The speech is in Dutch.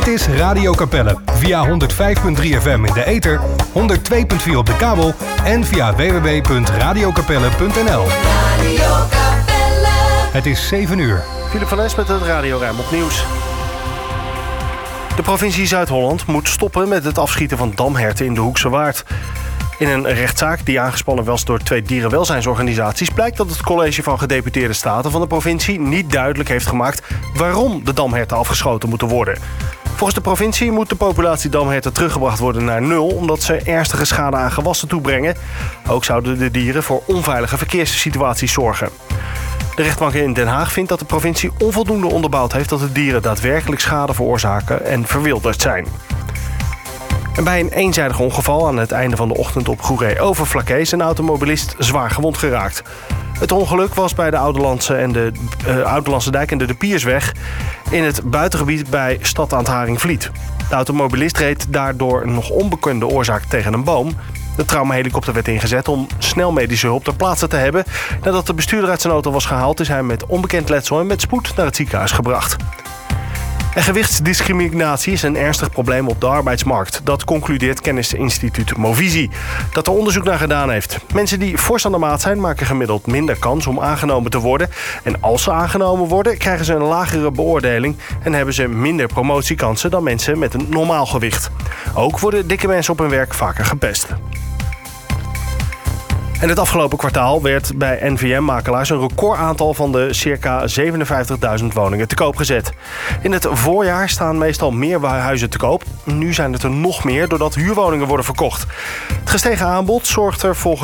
Dit is Radio Capelle via 105.3 FM in de ether, 102.4 op de kabel en via www.radiokapelle.nl. Radio Capelle. Het is 7 uur. Philip van Es met het Radio Rijnmond Nieuws. De provincie Zuid-Holland moet stoppen met het afschieten van damherten in de Hoekse Waard. In een rechtszaak die aangespannen was door 2 dierenwelzijnsorganisaties blijkt dat het College van Gedeputeerde Staten van de provincie niet duidelijk heeft gemaakt waarom de damherten afgeschoten moeten worden. Volgens de provincie moet de populatie damherten teruggebracht worden naar 0... omdat ze ernstige schade aan gewassen toebrengen. Ook zouden de dieren voor onveilige verkeerssituaties zorgen. De rechtbank in Den Haag vindt dat de provincie onvoldoende onderbouwd heeft dat de dieren daadwerkelijk schade veroorzaken en verwilderd zijn. En bij een eenzijdig ongeval aan het einde van de ochtend op Goeree-Overflakkee is een automobilist zwaar gewond geraakt. Het ongeluk was bij de Ouderlandse Dijk en de Piersweg in het buitengebied bij Stad aan het Haringvliet. De automobilist reed daardoor een nog onbekende oorzaak tegen een boom. De traumahelikopter werd ingezet om snel medische hulp ter plaatse te hebben. Nadat de bestuurder uit zijn auto was gehaald is hij met onbekend letsel en met spoed naar het ziekenhuis gebracht. En gewichtsdiscriminatie is een ernstig probleem op de arbeidsmarkt. Dat concludeert kennisinstituut Movisie, dat er onderzoek naar gedaan heeft. Mensen die fors aan de maat zijn, maken gemiddeld minder kans om aangenomen te worden. En als ze aangenomen worden, krijgen ze een lagere beoordeling en hebben ze minder promotiekansen dan mensen met een normaal gewicht. Ook worden dikke mensen op hun werk vaker gepest. En het afgelopen kwartaal werd bij NVM-makelaars een recordaantal van de circa 57.000 woningen te koop gezet. In het voorjaar staan meestal meer huizen te koop. Nu zijn het er nog meer doordat huurwoningen worden verkocht. Het gestegen aanbod zorgt er volgens